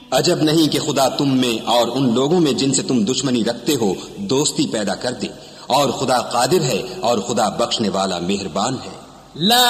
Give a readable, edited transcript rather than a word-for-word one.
अजब नहीं कि खुदा तुम में और उन लोगों में जिनसे तुम दुश्मनी रखते हो दोस्ती पैदा कर दे, और खुदा कादिर है और खुदा बख्शने वाला मेहरबान है।